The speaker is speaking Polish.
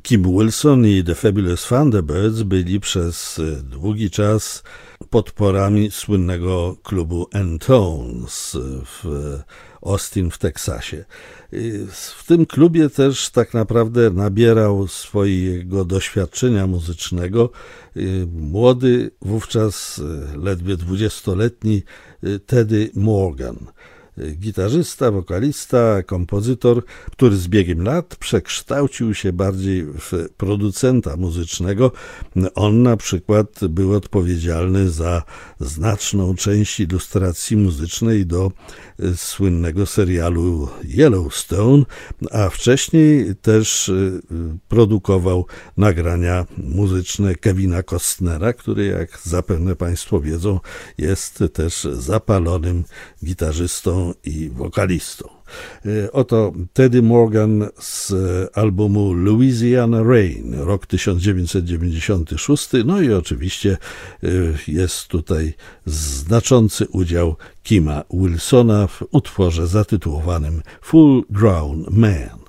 Kim Wilson i The Fabulous Thunderbirds byli przez długi czas podporami słynnego klubu N-Tones w Austin w Teksasie. W tym klubie też tak naprawdę nabierał swojego doświadczenia muzycznego młody, wówczas ledwie 20-letni Teddy Morgan. Gitarzysta, wokalista, kompozytor, który z biegiem lat przekształcił się bardziej w producenta muzycznego. On na przykład był odpowiedzialny za znaczną część ilustracji muzycznej do słynnego serialu Yellowstone, a wcześniej też produkował nagrania muzyczne Kevina Costnera, który, jak zapewne Państwo wiedzą, jest też zapalonym gitarzystą i wokalistą. Oto Teddy Morgan z albumu Louisiana Rain, rok 1996, no i oczywiście jest tutaj znaczący udział Kima Wilsona w utworze zatytułowanym Full Grown Man.